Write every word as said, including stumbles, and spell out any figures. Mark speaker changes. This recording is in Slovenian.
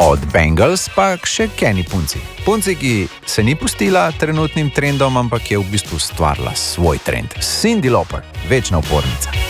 Speaker 1: Od Bengals pa še k eni punci. Punci, ki se ni pustila trenutnim trendom, ampak je v bistvu stvarila svoj trend. Cyndi Lauper, večna upornica.